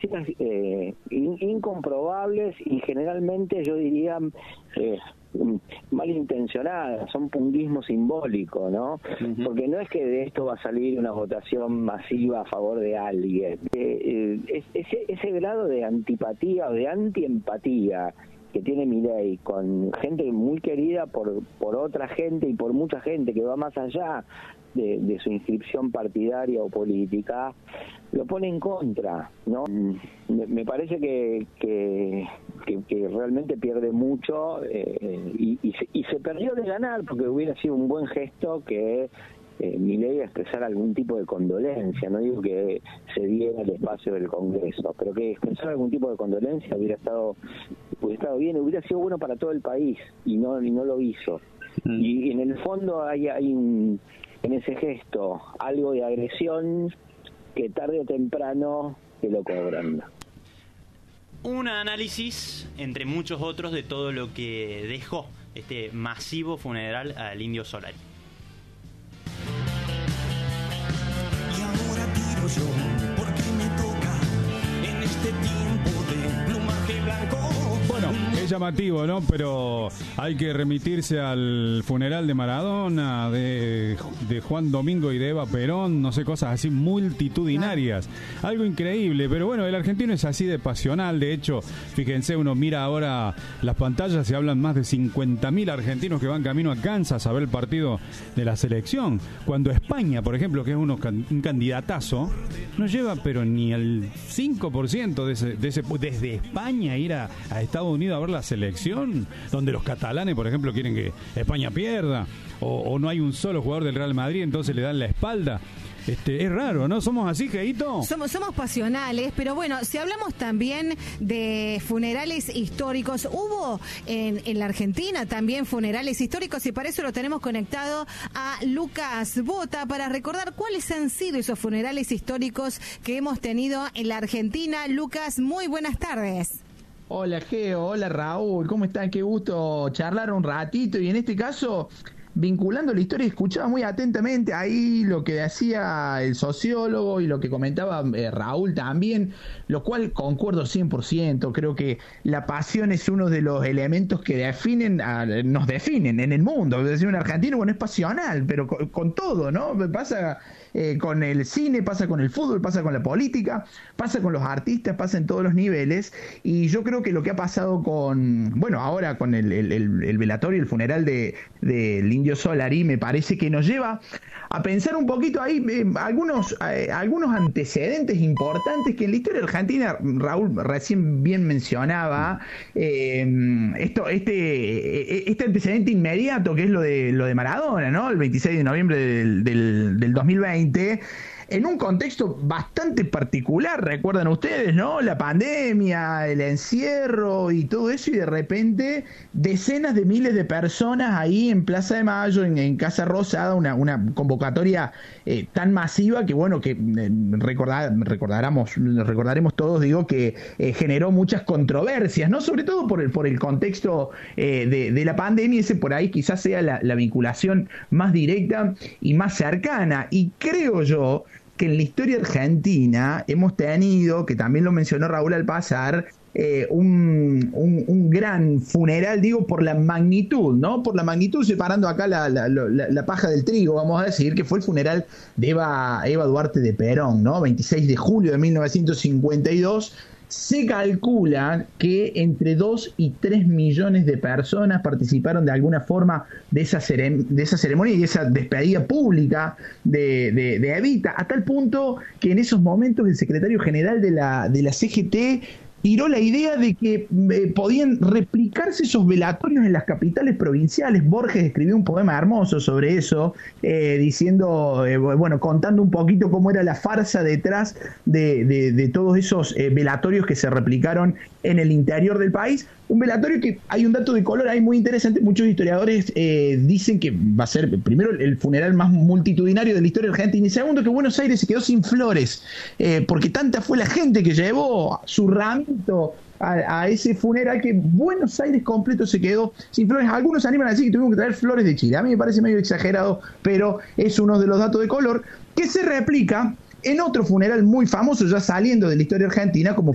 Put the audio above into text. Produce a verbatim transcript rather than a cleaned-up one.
noticias eh, in, incomprobables y generalmente yo diría eh, malintencionadas, son punguismo simbólico, ¿no? Uh-huh. Porque no es que de esto va a salir una votación masiva a favor de alguien. Eh, eh, ese, ese grado de antipatía o de antiempatía que tiene Milei con gente muy querida por por otra gente y por mucha gente que va más allá de, de su inscripción partidaria o política, lo pone en contra, ¿no? Me, me parece que, que, que, que realmente pierde mucho eh, y, y, se, y se perdió de ganar, porque hubiera sido un buen gesto que eh, Milei expresar algún tipo de condolencia. No digo que se diera el espacio del Congreso, pero que expresar algún tipo de condolencia hubiera estado hubiera estado bien, hubiera sido bueno para todo el país, y no y no lo hizo. Mm. Y en el fondo hay, hay un, en ese gesto algo de agresión que tarde o temprano te lo cobran. Un análisis, entre muchos otros, de todo lo que dejó este masivo funeral al Indio Solari. Y ahora tiro yo, porque me toca en este tiempo de plumaje blanco. Bueno, es llamativo, ¿no? Pero hay que remitirse al funeral de Maradona, de, de Juan Domingo y de Eva Perón, no sé, cosas así multitudinarias. Algo increíble, pero bueno, el argentino es así de pasional. De hecho, fíjense, uno mira ahora las pantallas y hablan más de cincuenta mil argentinos que van camino a Kansas a ver el partido de la selección. Cuando España, por ejemplo, que es uno, un candidatazo, no lleva pero ni el cinco por ciento de ese, de ese, desde España ir a, a Estados Unidos a ver la selección, donde los catalanes, por ejemplo, quieren que España pierda, o, o no hay un solo jugador del Real Madrid, entonces le dan la espalda. Este, es raro, ¿no? ¿Somos así, Geito? Somos, somos pasionales, pero bueno, si hablamos también de funerales históricos, hubo en, en la Argentina también funerales históricos, y para eso lo tenemos conectado a Lucas Bota para recordar cuáles han sido esos funerales históricos que hemos tenido en la Argentina. Lucas, muy buenas tardes. Hola, Geo, hola, Raúl, ¿cómo están? Qué gusto charlar un ratito, y en este caso, vinculando la historia, escuchaba muy atentamente ahí lo que decía el sociólogo y lo que comentaba eh, Raúl también, lo cual concuerdo cien por ciento. Creo que la pasión es uno de los elementos que definen, a, nos definen en el mundo. Es decir, un argentino, bueno, es pasional, pero con, con todo, ¿no? Pasa eh, con el cine, pasa con el fútbol, pasa con la política, pasa con los artistas, pasa en todos los niveles, y yo creo que lo que ha pasado con, bueno, ahora con el, el, el, el velatorio, el funeral de, de Indio Solari, me parece que nos lleva a pensar un poquito ahí eh, algunos eh, algunos antecedentes importantes que en la historia argentina, Raúl recién bien mencionaba, eh, esto este este antecedente inmediato que es lo de lo de Maradona, ¿no? El veintiséis de noviembre del, del, del dos mil veinte, en un contexto bastante particular, recuerdan ustedes, ¿no? La pandemia, el encierro y todo eso, y de repente decenas de miles de personas ahí en Plaza de Mayo, en, en Casa Rosada, una, una convocatoria eh, tan masiva que, bueno, que eh, recordar, recordaremos, recordaremos todos, digo, que eh, generó muchas controversias, ¿no? Sobre todo por el, por el contexto eh, de, de la pandemia, ese por ahí quizás sea la, la vinculación más directa y más cercana. Y creo yo que en la historia argentina hemos tenido, que también lo mencionó Raúl al pasar, eh, un, un, un gran funeral, digo, por la magnitud, ¿no? Por la magnitud, separando acá la, la, la, la paja del trigo, vamos a decir, que fue el funeral de Eva, Eva Duarte de Perón, ¿no? veintiséis de julio de mil novecientos cincuenta y dos. Se calcula que entre dos y tres millones de personas participaron de alguna forma de esa, cerem- de esa ceremonia y esa despedida pública de, de, de Evita, a tal punto que en esos momentos el secretario general de la, de la C G T tiró la idea de que eh, podían replicarse esos velatorios en las capitales provinciales. Borges escribió un poema hermoso sobre eso, eh, diciendo, eh, bueno, contando un poquito cómo era la farsa detrás de, de, de todos esos eh, velatorios que se replicaron en el interior del país. Un velatorio que hay un dato de color ahí muy interesante. Muchos historiadores eh, dicen que va a ser, primero, el funeral más multitudinario de la historia argentina, y segundo, que Buenos Aires se quedó sin flores, eh, porque tanta fue la gente que llevó su ramito a, a ese funeral que Buenos Aires completo se quedó sin flores. Algunos animan a decir que tuvimos que traer flores de Chile. A mí me parece medio exagerado, pero es uno de los datos de color que se replica en otro funeral muy famoso, ya saliendo de la historia argentina, como